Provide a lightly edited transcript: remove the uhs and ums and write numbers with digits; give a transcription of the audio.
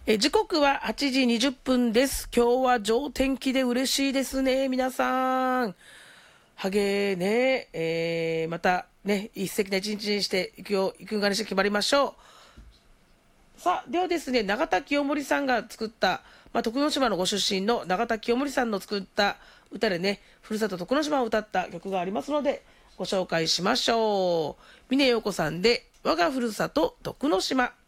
時刻は8時20分です。今日は上天気で嬉しいですね、皆さん。はげーね、またね、一石な一日にしていくよ、いくがにして決まりましょう。さあ、ではですね、永田清盛さんが作った、徳之島のご出身の永田清盛さんの作った歌でね、ふるさと徳之島を歌った曲がありますので、ご紹介しましょう。峰陽子さんで、我がふるさと徳之島。